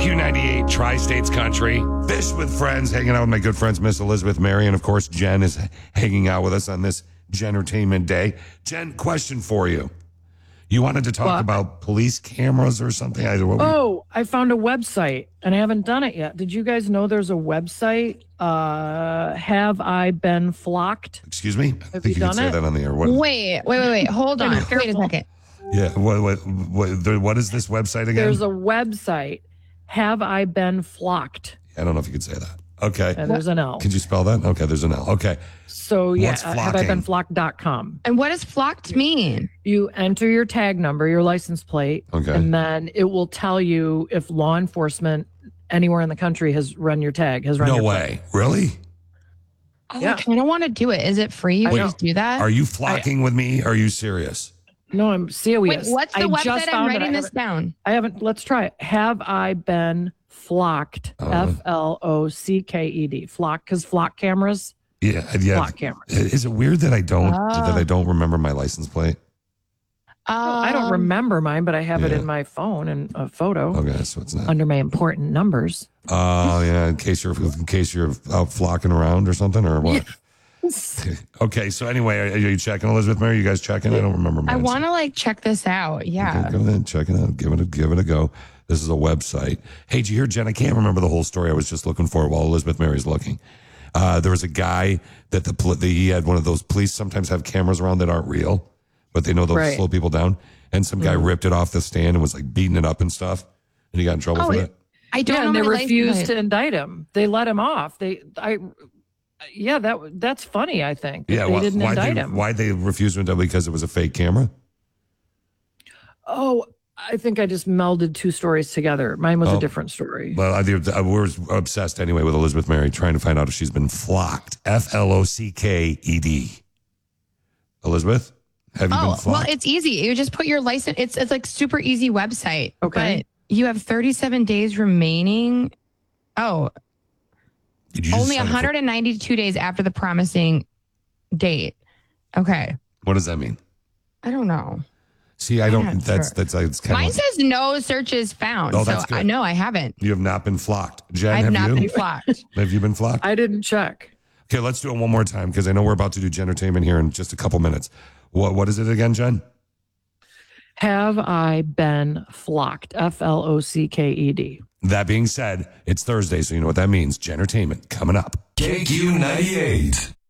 KQ98, Tri-States Country. Fish with Friends, hanging out with my good friends, Miss Elizabeth Mary. And of course, Jen is hanging out with us on this Gentertainment Day. Jen, question for you. You wanted to talk about police cameras or something? I found a website and I haven't done it yet. Did you guys know there's a website? Have I been flocked? Excuse me? I think you can say that on the air. Wait. Hold on. Wait a second. Yeah. What is this website again? There's a website. Have I been flocked? I don't know if you could say that. Okay. And there's an L. Could you spell that? Okay, there's an L. Okay. So, haveibeenflocked.com. And what does flocked mean? You enter your tag number, your license plate, and then it will tell you if law enforcement anywhere in the country has run your tag. No way. Really? Oh, yeah. I kind of want to do it. Is it free? You just do that? Are you flocking with me? Are you serious? No, I'm serious. Wait, what's the website? I'm writing this down. I haven't. Let's try it. Have I been flocked? Flocked. Flock, because flock cameras. Yeah. Flock cameras. Is it weird that I don't remember my license plate? I don't remember mine, but I have it in my phone and a photo. Okay, so it's not under my important numbers. Oh, yeah. In case you're out flocking around or something, or what? Okay, so anyway, are you checking, Elizabeth Mary? You guys checking? I don't remember. I want to check this out. Yeah. Okay, go ahead, check it out. Give it a go. This is a website. Hey, did you hear, Jen? I can't remember the whole story. I was just looking for it while Elizabeth Mary's looking. There was a guy that he had one of those police sometimes have cameras around that aren't real, but they know they'll slow people down. And some guy ripped it off the stand and was beating it up and stuff. And he got in trouble for that. I don't know. And they refused to indict him. They let him off. That's funny, I think. Yeah, they didn't indict him. Why'd they refuse to indict him? Because it was a fake camera? Oh, I think I just melded two stories together. Mine was a different story. Well, we're obsessed anyway with Elizabeth Mary, trying to find out if she's been flocked. Flocked. Elizabeth, have you been flocked? Well, it's easy. You just put your license. It's super easy website. Okay. But you have 37 days remaining. Oh, only 192 days after the promising date. Okay. What does that mean? I don't know. See, I don't. That's kind of. Mine says no searches found. Oh, that's good. No, I haven't. You have not been flocked, Jen. I've not been flocked. Have you been flocked? I didn't check. Okay, let's do it one more time because I know we're about to do Gentertainment here in just a couple minutes. What is it again, Jen? Have I been flocked? Flocked. That being said, it's Thursday, so you know what that means. Gentertainment coming up. KQ98.